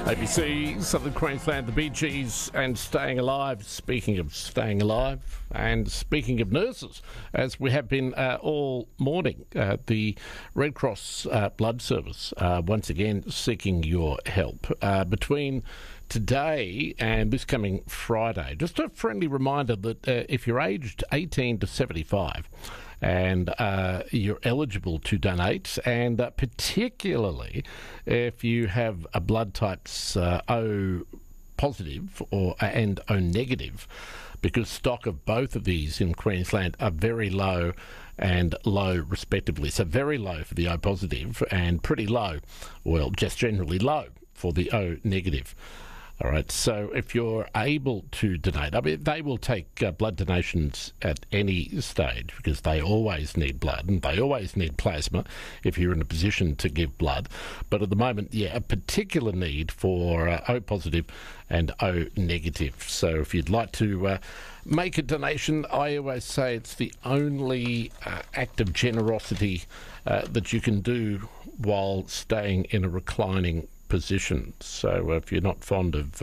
ABC, Southern Queensland, the Bee Gees, and Staying Alive. Speaking of staying alive, and speaking of nurses, as we have been all morning, the Red Cross Blood Service once again seeking your help. Between today and this coming Friday, just a friendly reminder that if you're aged 18 to 75 and you're eligible to donate, and particularly if you have a blood types O positive and O negative, because stock of both of these in Queensland are very low and low respectively. So very low for the O positive and pretty low, well, just generally low for the O negative. All right, so if you're able to donate, I mean, they will take blood donations at any stage because they always need blood and they always need plasma if you're in a position to give blood. But at the moment, a particular need for O positive and O negative. So if you'd like to make a donation, I always say it's the only act of generosity that you can do while staying in a reclining position. So if you're not fond of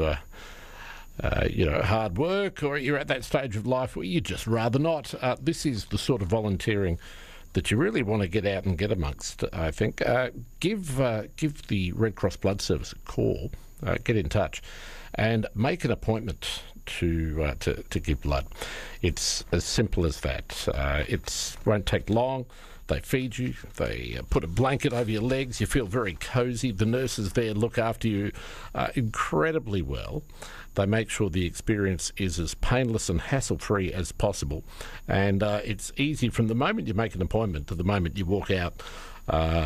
hard work, or you're at that stage of life where you'd just rather not, this is the sort of volunteering that you really want to get out and get amongst, I think. Give the Red Cross Blood Service a call, get in touch and make an appointment to give blood. It's as simple as that. It won't take long. They feed you, they put a blanket over your legs, you feel very cosy. The nurses there look after you incredibly well. They make sure the experience is as painless and hassle-free as possible. And it's easy from the moment you make an appointment to the moment you walk out